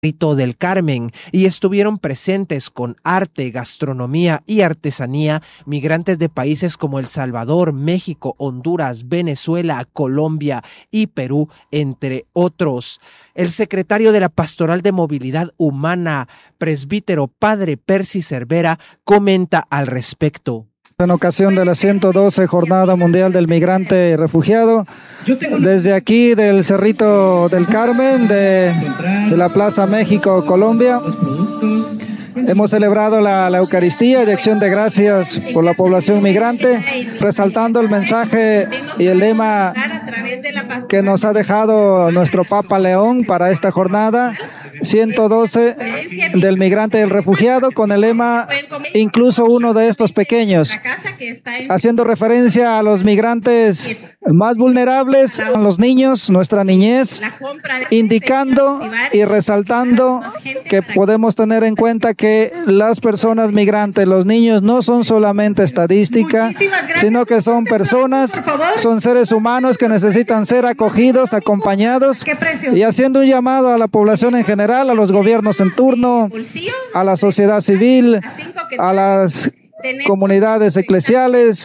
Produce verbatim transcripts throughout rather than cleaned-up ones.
Cerrito del Carmen y estuvieron presentes con arte, gastronomía y artesanía migrantes de países como El Salvador, México, Honduras, Venezuela, Colombia y Perú, entre otros. El secretario de la Pastoral de Movilidad Humana, presbítero Padre Percy Cervera, comenta al respecto. En ocasión de la ciento doce Jornada Mundial del Migrante y Refugiado, desde aquí del Cerrito del Carmen, de, de la Plaza México, Colombia, hemos celebrado la, la Eucaristía de acción de gracias por la población migrante, resaltando el mensaje y el lema que nos ha dejado nuestro Papa León para esta jornada, ciento doce del migrante y el refugiado, con el lema incluso uno de estos pequeños, haciendo referencia a los migrantes más vulnerables, a los niños, nuestra niñez, indicando y resaltando que podemos tener en cuenta que las personas migrantes, los niños, no son solamente estadística, sino que son personas, son seres humanos que necesitan ser acogidos, acompañados, y haciendo un llamado a la población en general, a los gobiernos en turno, a la sociedad civil, a las comunidades eclesiales,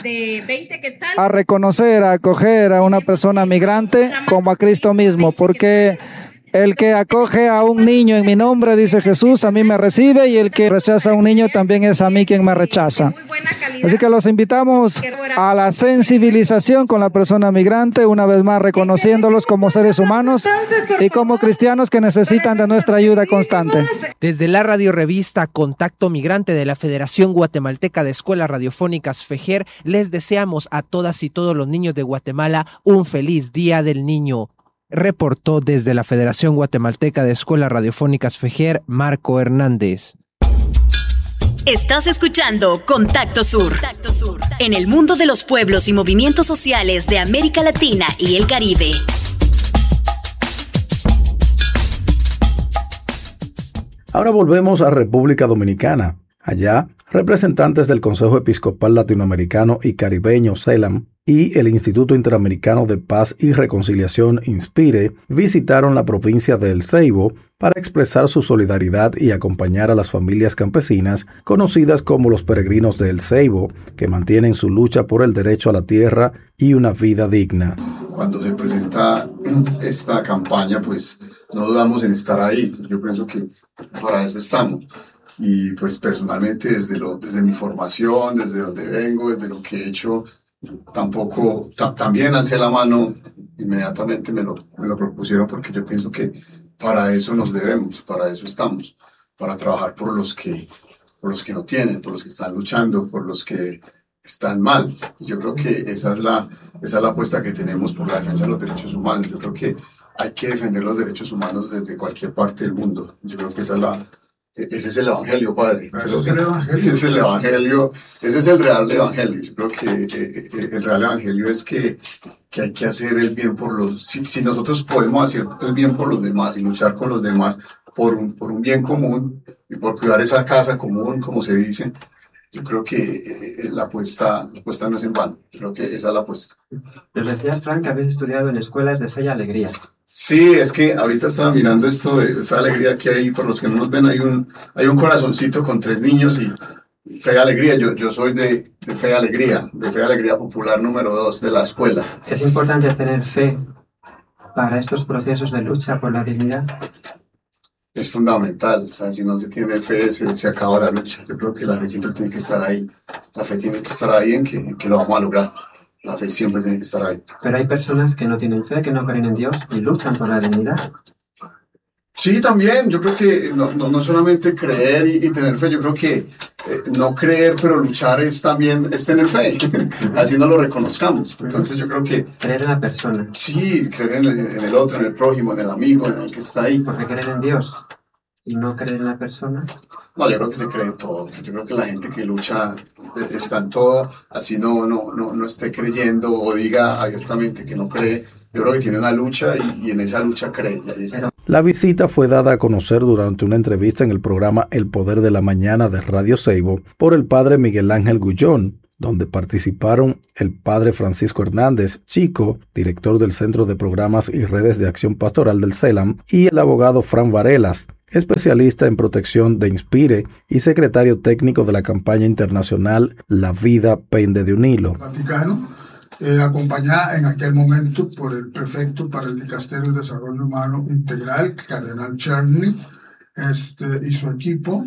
a reconocer, a acoger a una persona migrante como a Cristo mismo, porque el que acoge a un niño en mi nombre, dice Jesús, a mí me recibe, y el que rechaza a un niño también es a mí quien me rechaza. Así que los invitamos a la sensibilización con la persona migrante, una vez más reconociéndolos como seres humanos y como cristianos que necesitan de nuestra ayuda constante. Desde la radiorevista Contacto Migrante de la Federación Guatemalteca de Escuelas Radiofónicas FEGER, les deseamos a todas y todos los niños de Guatemala un feliz Día del Niño. Reportó desde la Federación Guatemalteca de Escuelas Radiofónicas FEGER, Marco Hernández. Estás escuchando Contacto Sur, en el mundo de los pueblos y movimientos sociales de América Latina y el Caribe. Ahora volvemos a República Dominicana. Allá, representantes del Consejo Episcopal Latinoamericano y Caribeño, CELAM, y el Instituto Interamericano de Paz y Reconciliación, INSPIRE, visitaron la provincia de El Ceibo para expresar su solidaridad y acompañar a las familias campesinas conocidas como los peregrinos de El Ceibo, que mantienen su lucha por el derecho a la tierra y una vida digna. Cuando se presenta esta campaña, pues no dudamos en estar ahí. Yo pienso que para eso estamos. Y pues personalmente desde, lo, desde mi formación, desde donde vengo, desde lo que he hecho, tampoco, ta, también alcé la mano, inmediatamente me lo, me lo propusieron, porque yo pienso que para eso nos debemos, para eso estamos, para trabajar por los que, por los que no tienen, por los que están luchando, por los que están mal. Y yo creo que esa es la, esa es la apuesta que tenemos por la defensa de los derechos humanos. Yo creo que hay que defender los derechos humanos desde cualquier parte del mundo. Yo creo que esa es la Ese es el evangelio, padre. Ese es el evangelio. Ese es el evangelio. Ese es el real evangelio. Yo creo que eh, el real evangelio es que, que hay que hacer el bien por los... Si, si nosotros podemos hacer el bien por los demás y luchar con los demás por un, por un bien común y por cuidar esa casa común, como se dice, yo creo que eh, la, apuesta, la apuesta no es en vano. Yo creo que esa es la apuesta. Nos decías, Frank, que habéis estudiado en escuelas de fe y alegría. Sí, es que ahorita estaba mirando esto de Fe y Alegría, que hay, por los que no nos ven, hay un, hay un corazoncito con tres niños y, y Fe y Alegría. Yo, yo soy de, de Fe y Alegría, de Fe y Alegría Popular número dos de la escuela. ¿Es importante tener fe para estos procesos de lucha por la dignidad? Es fundamental, o sea, si no se tiene fe se, se acaba la lucha. Yo creo que la fe siempre tiene que estar ahí, la fe tiene que estar ahí en que, en que lo vamos a lograr. La fe siempre tiene que estar ahí. Pero hay personas que no tienen fe, que no creen en Dios y luchan por la dignidad. Sí, también. Yo creo que no, no, no solamente creer y, y tener fe, yo creo que eh, no creer pero luchar es también es tener fe. Así no lo reconozcamos. Entonces yo creo que... Creer en la persona. Sí, creer en el, en el otro, en el prójimo, en el amigo, en el que está ahí. Porque creer en Dios y no creer en la persona. No, yo creo que se cree en todo. Yo creo que la gente que lucha está en todo, así no, no, no, no esté creyendo o diga abiertamente que no cree. Yo creo que tiene una lucha y, y en esa lucha cree. Y ahí está. La visita fue dada a conocer durante una entrevista en el programa El Poder de la Mañana de Radio Ceibo por el padre Miguel Ángel Gullón, donde participaron el padre Francisco Hernández Chico, director del Centro de Programas y Redes de Acción Pastoral del CELAM, y el abogado Fran Varelas, especialista en protección de INSPIRE y secretario técnico de la campaña internacional La Vida Pende de un Hilo. Vaticano, eh, acompañada en aquel momento por el prefecto para el Dicasterio del Desarrollo Humano Integral, Cardenal Czerny, este, y su equipo,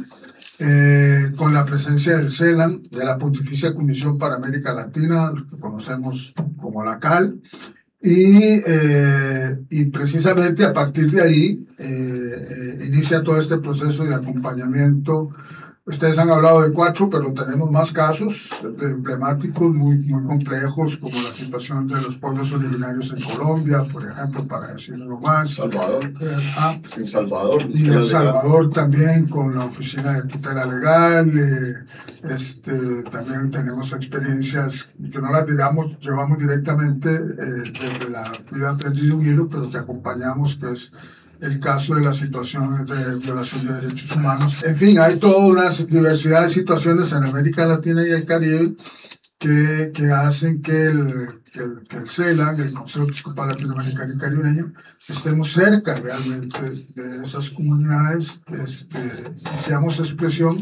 eh, con la presencia del CELAM, de la Pontificia Comisión para América Latina, lo que conocemos como la C A L, y, eh, y precisamente a partir de ahí eh, eh, inicia todo este proceso de acompañamiento. Ustedes han hablado de cuatro, pero tenemos más casos de emblemáticos muy, muy complejos, como la situación de los pueblos originarios en Colombia, por ejemplo, para decirlo más. Salvador. Ah, En Salvador. y en Salvador también con la Oficina de Tutela Legal. Eh, este, también tenemos experiencias que no las digamos, llevamos directamente eh, desde la Vida Pende de un Hilo, pero que acompañamos, que es el caso de las situaciones de violación de derechos humanos. En fin, hay toda una diversidad de situaciones en América Latina y el Caribe que, que hacen que el, que el, que el CELAC, el Consejo Episcopal Latinoamericano y Caribeño, estemos cerca realmente de esas comunidades, este, y seamos expresión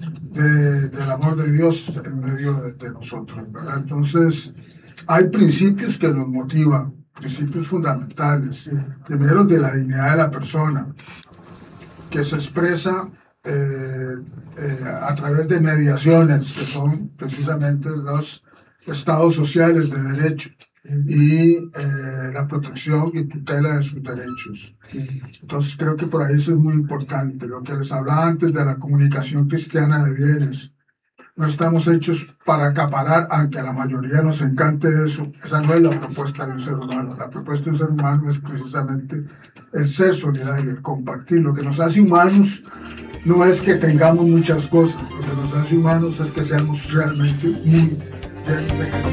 de, del amor de Dios en medio de, de nosotros, ¿verdad? Entonces, hay principios que nos motivan, principios fundamentales. Primero, de la dignidad de la persona, que se expresa eh, eh, a través de mediaciones, que son precisamente los estados sociales de derecho y eh, la protección y tutela de sus derechos. Entonces creo que por ahí eso es muy importante. Lo que les hablaba antes de la comunicación cristiana de bienes. No estamos hechos para acaparar, aunque a la mayoría nos encante eso. Esa no es la propuesta del ser humano. La propuesta del ser humano es precisamente el ser solidario, el compartir. Lo que nos hace humanos no es que tengamos muchas cosas. Lo que nos hace humanos es que seamos realmente muy